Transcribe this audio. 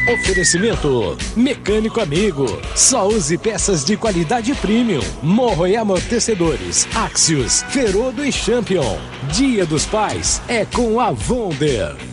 Oferecimento Mecânico Amigo. Só use peças de qualidade premium. Morro e amortecedores. Axios, Ferodo e Champion. Dia dos Pais é com a Wonder.